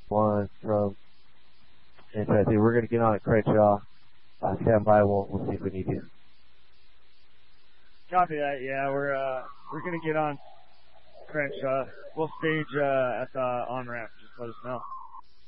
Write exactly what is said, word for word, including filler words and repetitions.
one from Interesting. We're going to get on at Crenshaw. Uh, stand by. We'll, we'll see if we need you. Copy that. Yeah, we're uh, we're going to get on Crenshaw. We'll stage uh, at the on-ramp. Just let us know.